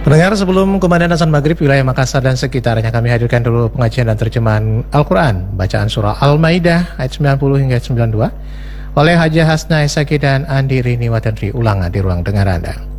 Pendengar, sebelum kumandang azan maghrib wilayah Makassar dan sekitarnya, kami hadirkan dulu pengajian dan terjemahan Al-Quran, bacaan surah Al-Maidah ayat 90 hingga 92 oleh Haji Hasna Esaki dan Andi Rini Watendri. Ulangan di ruang dengar Anda.